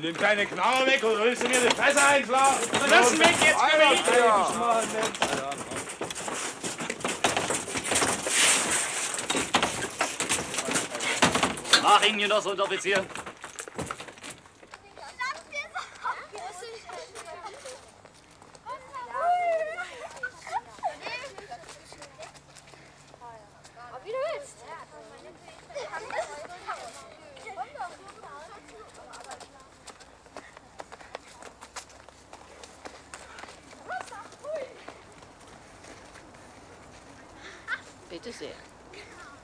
Nimm deine Knarre weg oder willst du mir die Fresse einschlagen? Lass weg, jetzt können wir Mach ihn, Unteroffizier. Wie du willst. Bitte sehr.